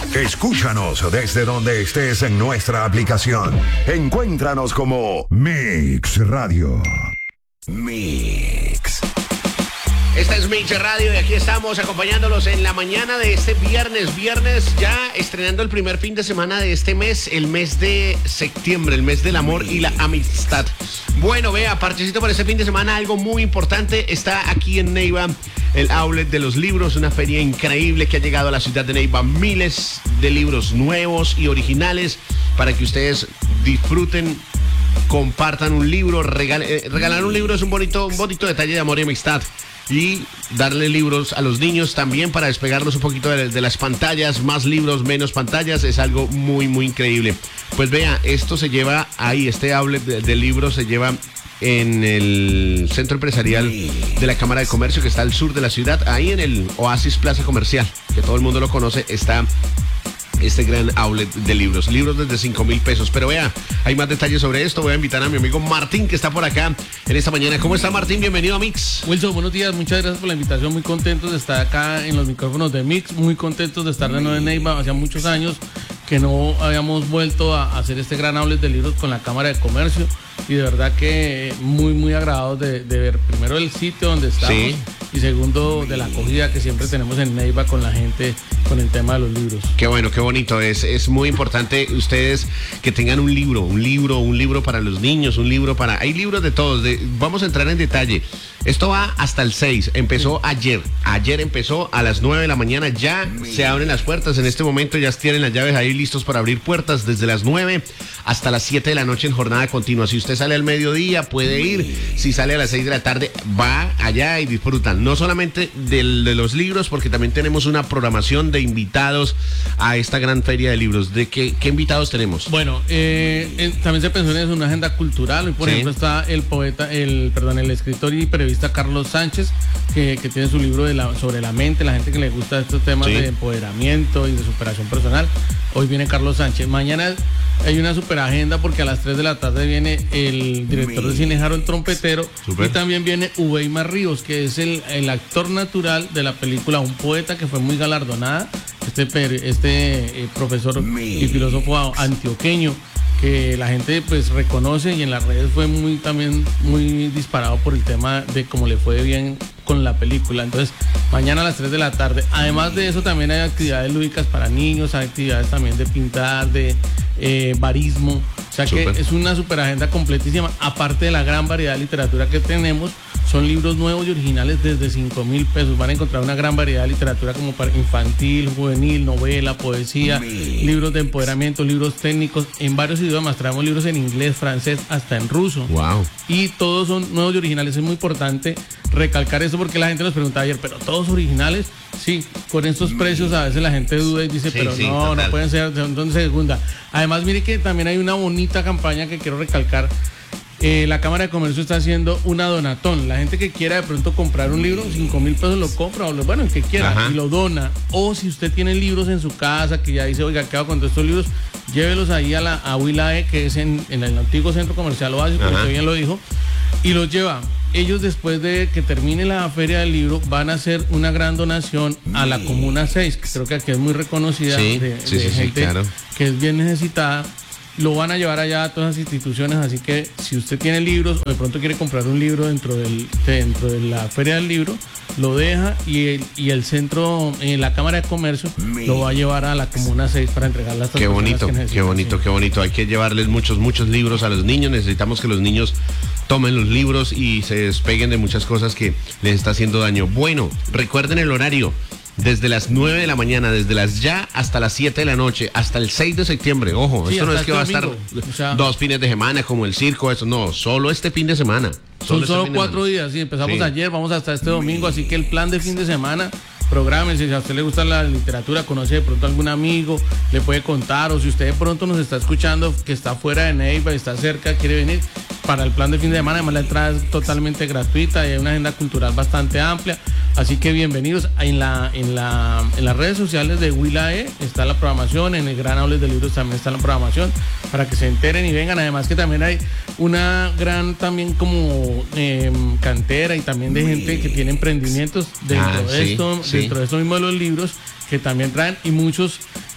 Escúchanos desde donde estés en nuestra aplicación. Encuéntranos como Mix Radio. Mix. Esta es Mix Radio y aquí estamos acompañándolos en la mañana de este viernes ya estrenando el primer fin de semana de este mes, el mes de septiembre, el mes del amor y la amistad. Bueno, vea, parchecito para este fin de semana, algo muy importante, está aquí en Neiva el outlet de los libros, una feria increíble que ha llegado a la ciudad de Neiva, miles de libros nuevos y originales para que ustedes disfruten, compartan un libro, regalar un libro es un bonito detalle de amor y amistad. Y darle libros a los niños también para despegarlos un poquito de las pantallas, más libros, menos pantallas, es algo muy, muy increíble. Pues vea, esto se lleva ahí, este outlet de libros se lleva en el centro empresarial de la Cámara de Comercio que está al sur de la ciudad, ahí en el Oasis Plaza Comercial, que todo el mundo lo conoce, está este gran outlet de libros desde 5,000 pesos. Pero vea, hay más detalles sobre esto. Voy a invitar a mi amigo Martín, que está por acá en esta mañana. ¿Cómo está, Martín? Bienvenido a Mix. Wilson, buenos días, muchas gracias por la invitación. Muy contentos de estar acá en los micrófonos de Mix, muy contentos de estar de nuevo en Neiva. Hacía muchos años que no habíamos vuelto a hacer este gran outlet de libros con la Cámara de Comercio, y de verdad que muy, muy agradados de ver primero el sitio donde estamos, sí, y segundo de la acogida que siempre tenemos en Neiva con la gente con el tema de los libros. Qué bueno, qué bonito. Es muy importante ustedes que tengan un libro para los niños, un libro para... Hay libros de todos. Vamos a entrar en detalle. Esto va hasta el 6. Empezó ayer. Ayer empezó a las 9 de la mañana. Ya se abren las puertas. En este momento ya tienen las llaves ahí listos para abrir puertas desde las 9 hasta las 7 de la noche en jornada continua. Si usted sale al mediodía, puede ir. Si sale a las 6 de la tarde, va allá y disfrutan. No solamente de los libros, porque también tenemos una programación de invitados a esta gran feria de libros. ¿De qué invitados tenemos? Bueno, también se pensó en una agenda cultural. Por ejemplo, está el escritor y periodista Carlos Sánchez, que tiene su libro sobre la mente, la gente que le gusta estos temas de empoderamiento y de superación personal. Hoy viene Carlos Sánchez. Mañana hay una super agenda porque a las 3 de la tarde viene el director de cine Harold Trompetero. Super. Y también viene Uweima Ríos, que es el actor natural de la película Un Poeta, que fue muy galardonada. Este profesor y filósofo antioqueño que la gente pues reconoce, y en las redes fue también muy disparado por el tema de cómo le fue bien con la película. Entonces, mañana a las 3 de la tarde. Además de eso, también hay actividades lúdicas para niños, hay actividades también de pintar, de barismo. O sea que es una super agenda completísima. Aparte de la gran variedad de literatura que tenemos, son libros nuevos y originales desde 5,000 pesos. Van a encontrar una gran variedad de literatura como para infantil, juvenil, novela, poesía, libros de empoderamiento, libros técnicos en varios idiomas. Traemos libros en inglés, francés, hasta en ruso. Wow. Y todos son nuevos y originales. Es muy importante recalcar eso porque la gente nos preguntaba ayer, ¿pero todos originales? Sí, con estos precios a veces la gente duda y dice, no pueden ser, entonces segunda. Además, mire que también hay una bonita campaña que quiero recalcar. La Cámara de Comercio está haciendo una donatón. La gente que quiera de pronto comprar un libro, 5,000 pesos lo compra, el que quiera, y lo dona. O si usted tiene libros en su casa que ya dice, oiga, ¿qué hago con todos estos libros? Llévelos ahí a Wilae, que es en el antiguo centro comercial Oasis, como usted bien lo dijo, y los lleva. Ellos, después de que termine la feria del libro, van a hacer una gran donación a la Comuna 6, que creo que aquí es muy reconocida, de gente que es bien necesitada. Lo van a llevar allá a todas las instituciones, así que si usted tiene libros o de pronto quiere comprar un libro dentro de la feria del libro, lo deja y el centro, la Cámara de Comercio, lo va a llevar a la Comuna 6 para entregarle a estas personas que necesitan. Qué bonito. Hay que llevarles muchos libros a los niños. Necesitamos que los niños tomen los libros y se despeguen de muchas cosas que les está haciendo daño. Bueno, recuerden el horario. Desde las 9 de la mañana, desde las ya hasta las 7 de la noche, hasta el 6 de septiembre. Ojo, esto no es que va a estar 2 fines de semana como el circo, eso no, solo este fin de semana. Son solo 4 días, empezamos ayer, vamos hasta este domingo, así que el plan de fin de semana, prográmense. Si a usted le gusta la literatura, conoce de pronto algún amigo, le puede contar, o si usted de pronto nos está escuchando, que está fuera de Neiva, está cerca, quiere venir para el plan de fin de semana. Además, la entrada es totalmente gratuita y hay una agenda cultural bastante amplia. Así que bienvenidos. En las redes sociales de Wilae está la programación, en el Gran Outlet de Libros también está la programación, para que se enteren y vengan. Además que también hay una gran también como cantera y también de gente que tiene emprendimientos dentro de esto mismo de los libros, que también traen, y muchos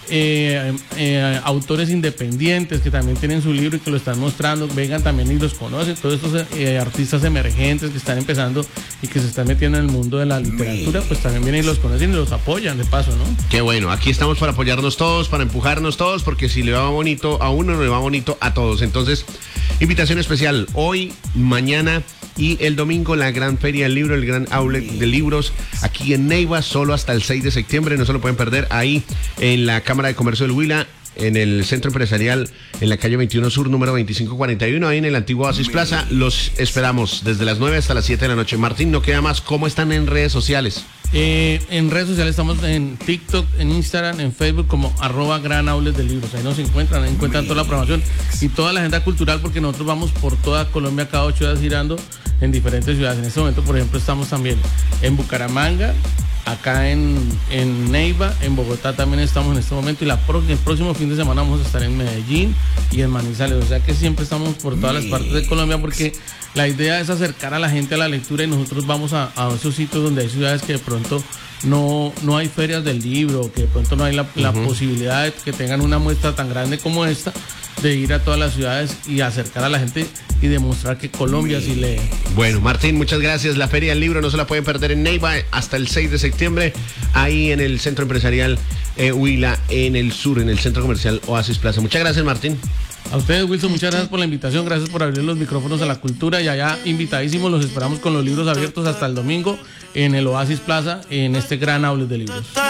autores independientes que también tienen su libro y que lo están mostrando, vengan también y los conocen, todos estos artistas emergentes que están empezando y que se están metiendo en el mundo de la literatura, pues también vienen y los conocen y los apoyan de paso, ¿no? Qué bueno, aquí estamos para apoyarnos todos, para empujarnos todos, porque si le va bonito a uno, le va bonito a todos. Entonces, invitación especial, hoy, mañana y el domingo, la gran feria del libro, el gran outlet de libros, aquí en Neiva, solo hasta el 6 de septiembre, no se lo pueden perder, ahí en la Cámara de Comercio del Huila, en el centro empresarial, en la calle 21 Sur, número 2541, ahí en el antiguo Oasis Plaza. Los esperamos desde las 9 hasta las 7 de la noche. Martín, no queda más. ¿Cómo están en redes sociales? En redes sociales estamos en TikTok, en Instagram, en Facebook como @gran outlet de libros. Ahí nos encuentran toda la programación y toda la agenda cultural, porque nosotros vamos por toda Colombia cada 8 días girando en diferentes ciudades. En este momento, por ejemplo, estamos también en Bucaramanga, acá en Neiva, en Bogotá también estamos en este momento, y el próximo fin de semana vamos a estar en Medellín y en Manizales. O sea que siempre estamos por todas las partes de Colombia, porque la idea es acercar a la gente a la lectura, y nosotros vamos a esos sitios donde hay ciudades que de pronto no hay ferias del libro, que de pronto no hay la posibilidad de que tengan una muestra tan grande como esta, de ir a todas las ciudades y acercar a la gente y demostrar que Colombia sí lee. Bueno, Martín, muchas gracias. La Feria del Libro no se la pueden perder en Neiva hasta el 6 de septiembre, ahí en el Centro Empresarial Huila, en el sur, en el Centro Comercial Oasis Plaza. Muchas gracias, Martín. A ustedes, Wilson, muchas gracias por la invitación, gracias por abrir los micrófonos a la cultura, y allá invitadísimos, los esperamos con los libros abiertos hasta el domingo en el Oasis Plaza, en este gran outlet de libros.